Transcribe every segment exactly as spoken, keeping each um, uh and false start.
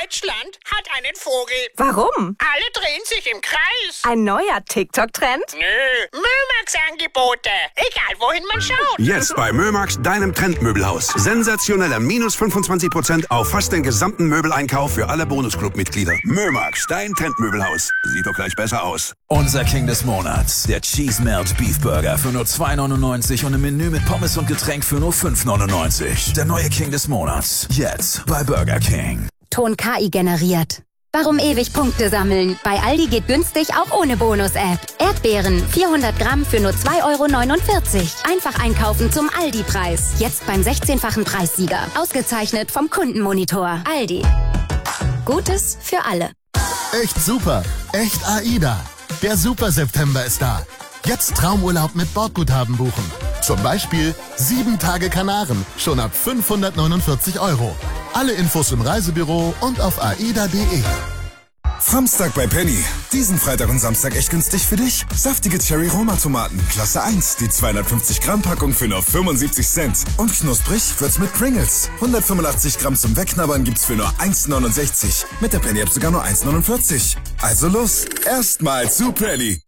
Deutschland hat einen Vogel. Warum? Alle drehen sich im Kreis. Ein neuer TikTok-Trend? Nö, Mömax-Angebote. Egal, wohin man schaut. Jetzt bei Mömax, deinem Trendmöbelhaus. Sensationeller minus fünfundzwanzig Prozent auf fast den gesamten Möbeleinkauf für alle Bonusclub-Mitglieder. Mömax, dein Trendmöbelhaus. Sieht doch gleich besser aus. Unser King des Monats, der Cheese Melt Beef Burger für nur zwei neunundneunzig und ein Menü mit Pommes und Getränk für nur fünf neunundneunzig. Der neue King des Monats, jetzt bei Burger King. Ton K I generiert. Warum ewig Punkte sammeln? Bei Aldi geht günstig auch ohne Bonus-App. Erdbeeren, vierhundert Gramm für nur zwei Euro neunundvierzig. Einfach einkaufen zum Aldi-Preis. Jetzt beim sechzehnfachen Preissieger. Ausgezeichnet vom Kundenmonitor. Aldi. Gutes für alle. Echt super. Echt AIDA. Der Super-September ist da. Jetzt Traumurlaub mit Bordguthaben buchen. Zum Beispiel sieben Tage Kanaren, schon ab fünfhundertneunundvierzig Euro. Alle Infos im Reisebüro und auf aida punkt de. Samstag bei Penny. Diesen Freitag und Samstag echt günstig für dich. Saftige Cherry-Roma-Tomaten, Klasse eins. Die zweihundertfünfzig Gramm Packung für nur fünfundsiebzig Cent. Und knusprig wird's mit Pringles. hundertfünfundachtzig Gramm zum Wegknabbern gibt's für nur eins neunundsechzig. Mit der Penny-App sogar nur eins neunundvierzig. Also los, erstmal zu Penny.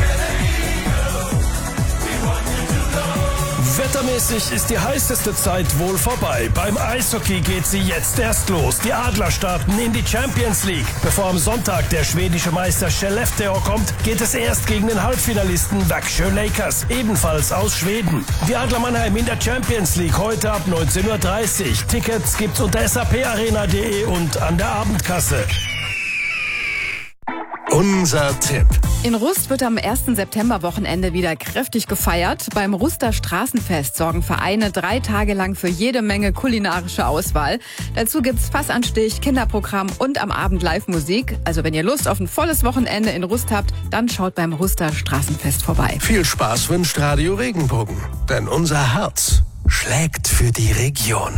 Wettermäßig ist die heißeste Zeit wohl vorbei. Beim Eishockey geht sie jetzt erst los. Die Adler starten in die Champions League. Bevor am Sonntag der schwedische Meister Skellefteå kommt, geht es erst gegen den Halbfinalisten Växjö Lakers, ebenfalls aus Schweden. Die Adler Mannheim in der Champions League heute ab neunzehn Uhr dreißig. Tickets gibt's unter S A P arena punkt de und an der Abendkasse. Unser Tipp. In Rust wird am ersten September-Wochenende wieder kräftig gefeiert. Beim Ruster Straßenfest sorgen Vereine drei Tage lang für jede Menge kulinarische Auswahl. Dazu gibt's Fassanstich, Kinderprogramm und am Abend Live-Musik. Also wenn ihr Lust auf ein volles Wochenende in Rust habt, dann schaut beim Ruster Straßenfest vorbei. Viel Spaß wünscht Radio Regenbogen. Denn unser Herz schlägt für die Region.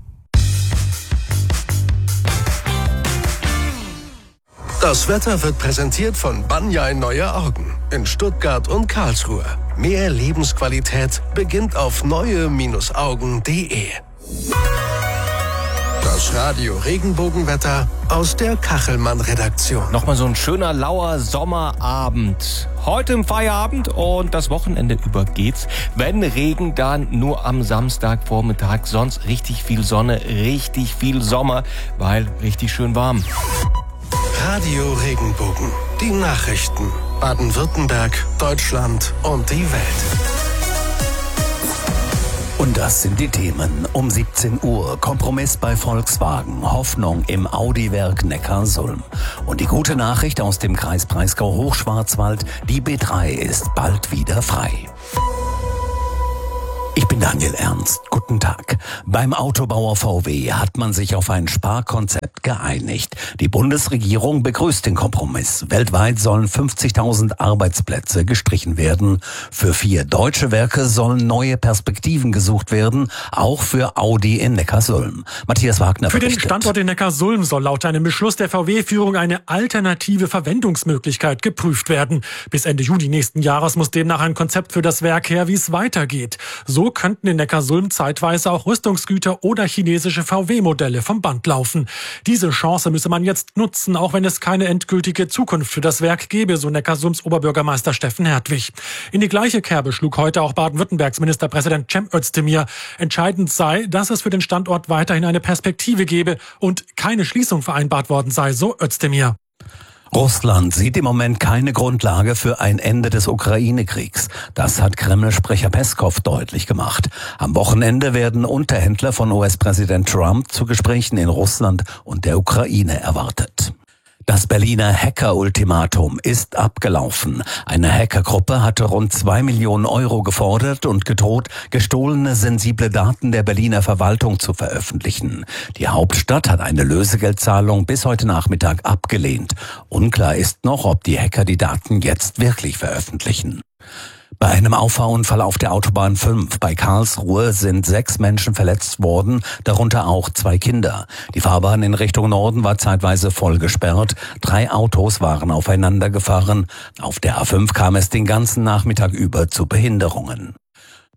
Das Wetter wird präsentiert von Banjai Neue Augen in Stuttgart und Karlsruhe. Mehr Lebensqualität beginnt auf neue Augen punkt de. Das Radio Regenbogenwetter aus der Kachelmann-Redaktion. Nochmal so ein schöner, lauer Sommerabend. Heute im Feierabend und das Wochenende über geht's. Wenn Regen, dann nur am Samstagvormittag. Sonst richtig viel Sonne, richtig viel Sommer, weil richtig schön warm. Radio Regenbogen. Die Nachrichten. Baden-Württemberg, Deutschland und die Welt. Und das sind die Themen. Um siebzehn Uhr Kompromiss bei Volkswagen, Hoffnung im Audi-Werk Neckarsulm. Und die gute Nachricht aus dem Kreis Breisgau-Hochschwarzwald, die B drei ist bald wieder frei. Ich bin Daniel Ernst. Guten Tag. Beim Autobauer V W hat man sich auf ein Sparkonzept geeinigt. Die Bundesregierung begrüßt den Kompromiss. Weltweit sollen fünfzigtausend Arbeitsplätze gestrichen werden. Für vier deutsche Werke sollen neue Perspektiven gesucht werden, auch für Audi in Neckarsulm. Matthias Wagner Für berichtet. den Standort in Neckarsulm soll laut einem Beschluss der V W-Führung eine alternative Verwendungsmöglichkeit geprüft werden. Bis Ende Juni nächsten Jahres muss demnach ein Konzept für das Werk her, wie es weitergeht. So könnten in Neckarsulm zeitweise auch Rüstungsgüter oder chinesische V W-Modelle vom Band laufen. Diese Chance müsse man jetzt nutzen, auch wenn es keine endgültige Zukunft für das Werk gäbe, so Neckarsulms Oberbürgermeister Steffen Hertwig. In die gleiche Kerbe schlug heute auch Baden-Württembergs Ministerpräsident Cem Özdemir. Entscheidend sei, dass es für den Standort weiterhin eine Perspektive gebe und keine Schließung vereinbart worden sei, so Özdemir. Russland sieht im Moment keine Grundlage für ein Ende des Ukraine-Kriegs. Das hat Kreml-Sprecher Peskow deutlich gemacht. Am Wochenende werden Unterhändler von U S-Präsident Trump zu Gesprächen in Russland und der Ukraine erwartet. Das Berliner Hacker-Ultimatum ist abgelaufen. Eine Hackergruppe hatte rund zwei Millionen Euro gefordert und gedroht, gestohlene sensible Daten der Berliner Verwaltung zu veröffentlichen. Die Hauptstadt hat eine Lösegeldzahlung bis heute Nachmittag abgelehnt. Unklar ist noch, ob die Hacker die Daten jetzt wirklich veröffentlichen. Bei einem Auffahrunfall auf der Autobahn fünf bei Karlsruhe sind sechs Menschen verletzt worden, darunter auch zwei Kinder. Die Fahrbahn in Richtung Norden war zeitweise voll gesperrt. Drei Autos waren aufeinander gefahren. Auf der A fünf kam es den ganzen Nachmittag über zu Behinderungen.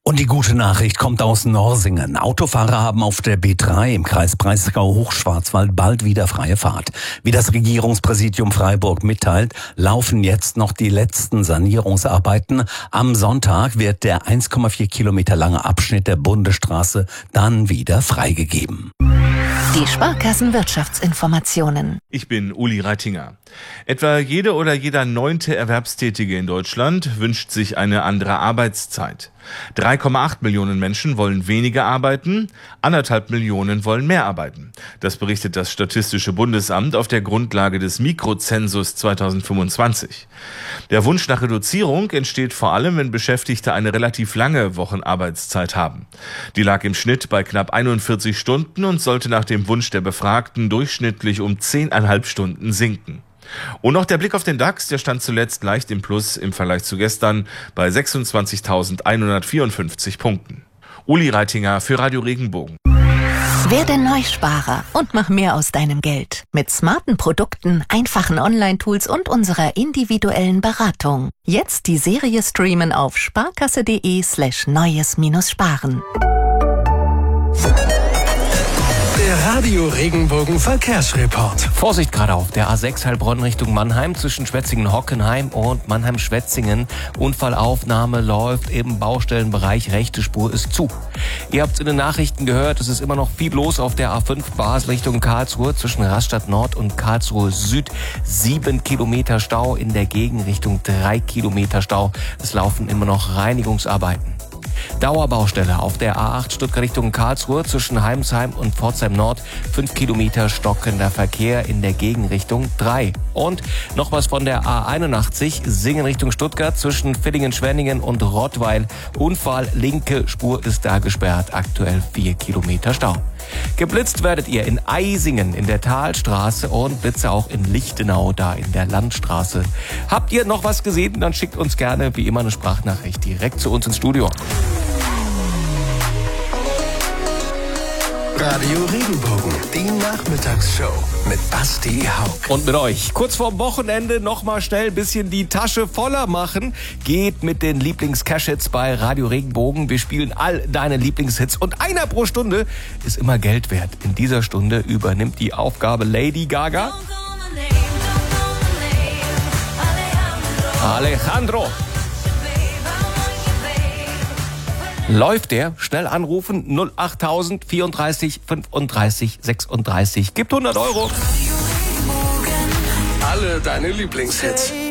Und die gute Nachricht kommt aus Norsingen. Autofahrer haben auf der B drei im Kreis Breisgau-Hochschwarzwald bald wieder freie Fahrt. Wie das Regierungspräsidium Freiburg mitteilt, laufen jetzt noch die letzten Sanierungsarbeiten. Am Sonntag wird der eins Komma vier Kilometer lange Abschnitt der Bundesstraße dann wieder freigegeben. Die Sparkassenwirtschaftsinformationen. Ich bin Uli Reitinger. Etwa jede oder jeder neunte Erwerbstätige in Deutschland wünscht sich eine andere Arbeitszeit. drei Komma acht Millionen Menschen wollen weniger arbeiten, anderthalb Millionen wollen mehr arbeiten. Das berichtet das Statistische Bundesamt auf der Grundlage des Mikrozensus zweitausendfünfundzwanzig. Der Wunsch nach Reduzierung entsteht vor allem, wenn Beschäftigte eine relativ lange Wochenarbeitszeit haben. Die lag im Schnitt bei knapp einundvierzig Stunden und sollte nach dem Wunsch der Befragten durchschnittlich um zehn Komma fünf Stunden sinken. Und noch der Blick auf den DAX, der stand zuletzt leicht im Plus im Vergleich zu gestern bei sechsundzwanzigtausendeinhundertvierundfünfzig Punkten. Uli Reitinger für Radio Regenbogen. Werde Neusparer und mach mehr aus deinem Geld. Mit smarten Produkten, einfachen Online-Tools und unserer individuellen Beratung. Jetzt die Serie streamen auf sparkasse.de slash neues-sparen. Der Radio Regenbogen Verkehrsreport. Vorsicht gerade auf der A sechs Heilbronn Richtung Mannheim zwischen Schwetzingen-Hockenheim und Mannheim-Schwetzingen. Unfallaufnahme läuft im Baustellenbereich, rechte Spur ist zu. Ihr habt es in den Nachrichten gehört, es ist immer noch viel los auf der A fünf Basel Richtung Karlsruhe zwischen Rastatt Nord und Karlsruhe Süd. Sieben Kilometer Stau, in der Gegenrichtung drei Kilometer Stau. Es laufen immer noch Reinigungsarbeiten. Dauerbaustelle auf der A acht Stuttgart Richtung Karlsruhe zwischen Heimsheim und Pforzheim Nord. fünf Kilometer stockender Verkehr, in der Gegenrichtung drei. Und noch was von der A einundachtzig Singen Richtung Stuttgart zwischen Villingen-Schwenningen und Rottweil. Unfall, linke Spur ist da gesperrt, aktuell vier Kilometer Stau. Geblitzt werdet ihr in Eisingen in der Talstraße und Blitze auch in Lichtenau, da in der Landstraße. Habt ihr noch was gesehen? Dann schickt uns gerne wie immer eine Sprachnachricht direkt zu uns ins Studio. Radio Regenbogen, die Nachmittagsshow mit Basti Hauck. Und mit euch. Kurz vorm Wochenende noch mal schnell ein bisschen die Tasche voller machen. Geht mit den Lieblings-Cash-Hits bei Radio Regenbogen. Wir spielen all deine Lieblingshits und einer pro Stunde ist immer Geld wert. In dieser Stunde übernimmt die Aufgabe Lady Gaga. Alejandro. Läuft der? Schnell anrufen null achttausend vierunddreißig fünfunddreißig sechsunddreißig. Gibt hundert Euro. Alle deine Lieblingshits.